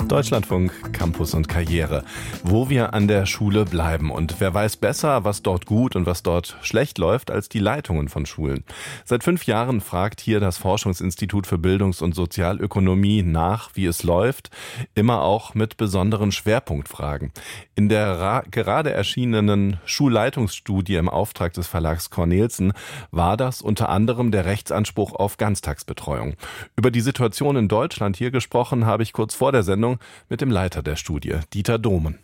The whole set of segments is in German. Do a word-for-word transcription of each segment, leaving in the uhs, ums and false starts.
Deutschlandfunk, Campus und Karriere. Wo wir an der Schule bleiben. Und wer weiß besser, was dort gut und was dort schlecht läuft, als die Leitungen von Schulen. Seit fünf Jahren fragt hier das Forschungsinstitut für Bildungs- und Sozialökonomie nach, wie es läuft. Immer auch mit besonderen Schwerpunktfragen. In der ra- gerade erschienenen Schulleitungsstudie im Auftrag des Verlags Cornelsen war das unter anderem der Rechtsanspruch auf Ganztagsbetreuung. Über die Situation in Deutschland hier gesprochen habe ich kurz vor der Sendung mit dem Leiter der Studie, Dieter Dohmen.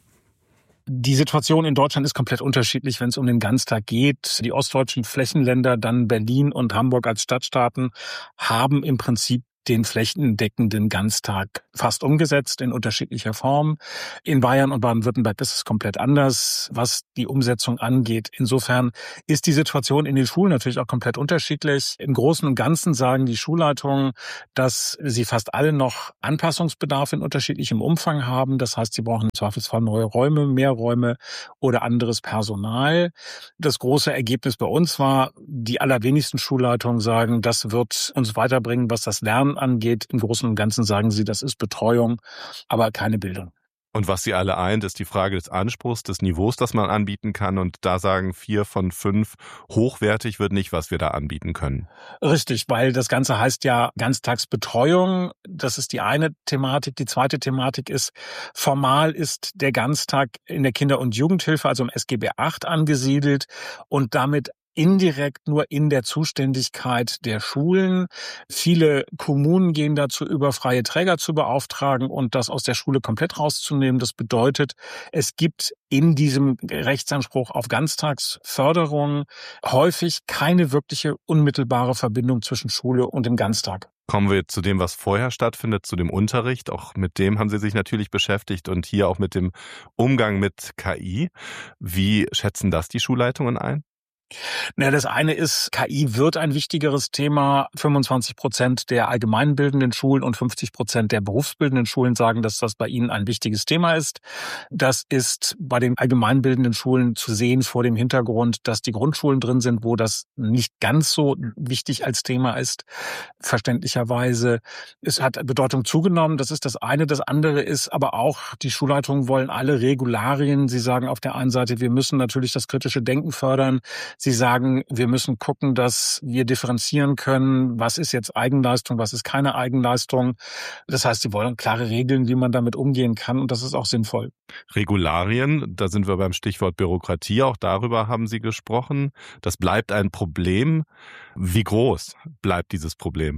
Die Situation in Deutschland ist komplett unterschiedlich, wenn es um den Ganztag geht. Die ostdeutschen Flächenländer, dann Berlin und Hamburg als Stadtstaaten, haben im Prinzip den flächendeckenden Ganztag fast umgesetzt in unterschiedlicher Form. In Bayern und Baden-Württemberg ist es komplett anders, was die Umsetzung angeht. Insofern ist die Situation in den Schulen natürlich auch komplett unterschiedlich. Im Großen und Ganzen sagen die Schulleitungen, dass sie fast alle noch Anpassungsbedarf in unterschiedlichem Umfang haben. Das heißt, sie brauchen im Zweifelsfall neue Räume, mehr Räume oder anderes Personal. Das große Ergebnis bei uns war, die allerwenigsten Schulleitungen sagen, das wird uns weiterbringen, was das Lernen angeht. Im Großen und Ganzen sagen sie, das ist Betreuung, aber keine Bildung. Und was sie alle eint, ist die Frage des Anspruchs, des Niveaus, das man anbieten kann. Und da sagen vier von fünf, hochwertig wird nicht, was wir da anbieten können. Richtig, weil das Ganze heißt ja Ganztagsbetreuung. Das ist die eine Thematik. Die zweite Thematik ist, formal ist der Ganztag in der Kinder- und Jugendhilfe, also im S G B acht angesiedelt und damit indirekt nur in der Zuständigkeit der Schulen. Viele Kommunen gehen dazu über, freie Träger zu beauftragen und das aus der Schule komplett rauszunehmen. Das bedeutet, es gibt in diesem Rechtsanspruch auf Ganztagsförderung häufig keine wirkliche unmittelbare Verbindung zwischen Schule und dem Ganztag. Kommen wir zu dem, was vorher stattfindet, zu dem Unterricht. Auch mit dem haben Sie sich natürlich beschäftigt und hier auch mit dem Umgang mit K I. Wie schätzen das die Schulleitungen ein? Na, das eine ist, K I wird ein wichtigeres Thema. fünfundzwanzig Prozent der allgemeinbildenden Schulen und fünfzig Prozent der berufsbildenden Schulen sagen, dass das bei ihnen ein wichtiges Thema ist. Das ist bei den allgemeinbildenden Schulen zu sehen vor dem Hintergrund, dass die Grundschulen drin sind, wo das nicht ganz so wichtig als Thema ist. Verständlicherweise. Es hat Bedeutung zugenommen. Das ist das eine. Das andere ist aber auch, die Schulleitungen wollen alle Regularien. Sie sagen auf der einen Seite, wir müssen natürlich das kritische Denken fördern. Sie sagen, wir müssen gucken, dass wir differenzieren können, was ist jetzt Eigenleistung, was ist keine Eigenleistung. Das heißt, sie wollen klare Regeln, wie man damit umgehen kann, und das ist auch sinnvoll. Regularien, da sind wir beim Stichwort Bürokratie, auch darüber haben Sie gesprochen. Das bleibt ein Problem. Wie groß bleibt dieses Problem?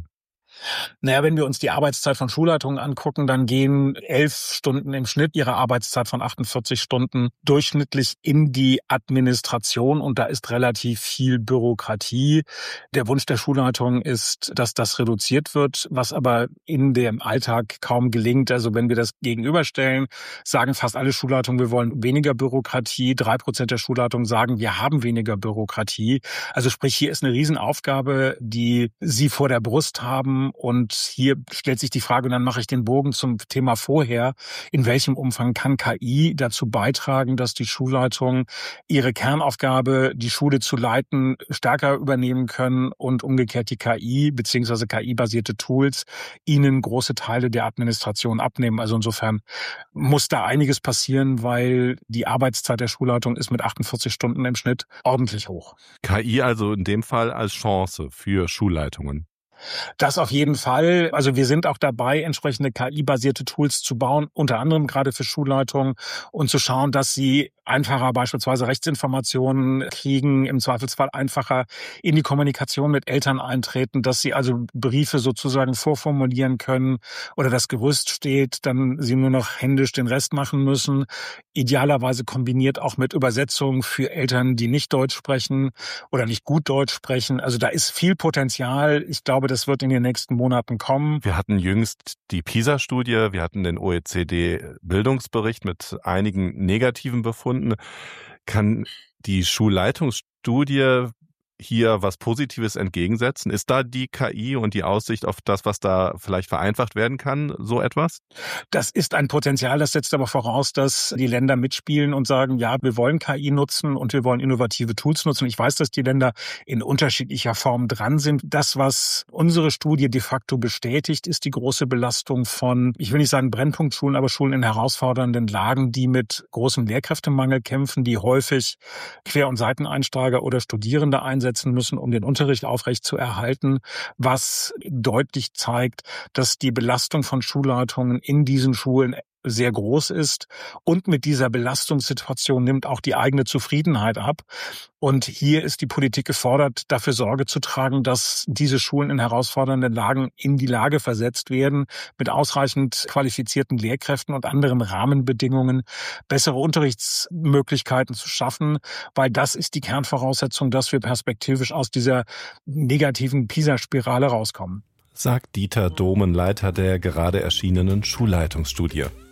Naja, wenn wir uns die Arbeitszeit von Schulleitungen angucken, dann gehen elf Stunden im Schnitt ihrer Arbeitszeit von achtundvierzig Stunden durchschnittlich in die Administration, und da ist relativ viel Bürokratie. Der Wunsch der Schulleitung ist, dass das reduziert wird, was aber in dem Alltag kaum gelingt. Also wenn wir das gegenüberstellen, sagen fast alle Schulleitungen, wir wollen weniger Bürokratie. Drei Prozent der Schulleitungen sagen, wir haben weniger Bürokratie. Also sprich, hier ist eine Riesenaufgabe, die sie vor der Brust haben. Und hier stellt sich die Frage, und dann mache ich den Bogen zum Thema vorher, in welchem Umfang kann K I dazu beitragen, dass die Schulleitungen ihre Kernaufgabe, die Schule zu leiten, stärker übernehmen können und umgekehrt die K I bzw. K I-basierte Tools ihnen große Teile der Administration abnehmen. Also insofern muss da einiges passieren, weil die Arbeitszeit der Schulleitung ist mit achtundvierzig Stunden im Schnitt ordentlich hoch. K I also in dem Fall als Chance für Schulleitungen. Das auf jeden Fall. Also wir sind auch dabei, entsprechende K I-basierte Tools zu bauen, unter anderem gerade für Schulleitungen, und zu schauen, dass sie einfacher beispielsweise Rechtsinformationen kriegen, im Zweifelsfall einfacher in die Kommunikation mit Eltern eintreten, dass sie also Briefe sozusagen vorformulieren können oder das Gerüst steht, dann sie nur noch händisch den Rest machen müssen. Idealerweise kombiniert auch mit Übersetzungen für Eltern, die nicht Deutsch sprechen oder nicht gut Deutsch sprechen. Also da ist viel Potenzial. Ich glaube, das wird in den nächsten Monaten kommen. Wir hatten jüngst die PISA-Studie, wir hatten den O E C D-Bildungsbericht mit einigen negativen Befunden. Kann die Schulleitungsstudie hier was Positives entgegensetzen? Ist da die K I und die Aussicht auf das, was da vielleicht vereinfacht werden kann, so etwas? Das ist ein Potenzial, das setzt aber voraus, dass die Länder mitspielen und sagen, ja, wir wollen K I nutzen und wir wollen innovative Tools nutzen. Ich weiß, dass die Länder in unterschiedlicher Form dran sind. Das, was unsere Studie de facto bestätigt, ist die große Belastung von, ich will nicht sagen Brennpunktschulen, aber Schulen in herausfordernden Lagen, die mit großem Lehrkräftemangel kämpfen, die häufig Quer- und Seiteneinsteiger oder Studierende einsetzen müssen, um den Unterricht aufrecht zu erhalten, was deutlich zeigt, dass die Belastung von Schulleitungen in diesen Schulen sehr groß ist. Und mit dieser Belastungssituation nimmt auch die eigene Zufriedenheit ab. Und hier ist die Politik gefordert, dafür Sorge zu tragen, dass diese Schulen in herausfordernden Lagen in die Lage versetzt werden, mit ausreichend qualifizierten Lehrkräften und anderen Rahmenbedingungen bessere Unterrichtsmöglichkeiten zu schaffen, weil das ist die Kernvoraussetzung, dass wir perspektivisch aus dieser negativen PISA-Spirale rauskommen. Sagt Dieter Domen, Leiter der gerade erschienenen Schulleitungsstudie.